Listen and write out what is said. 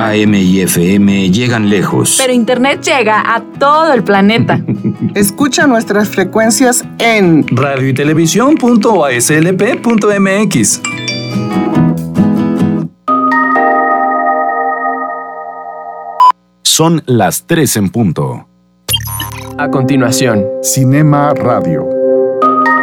AM y FM llegan lejos. Pero Internet llega a todo el planeta. Escucha nuestras frecuencias en radioytelevisión.aslp.mx. Son las 3 en punto. A continuación, Cinema Radio.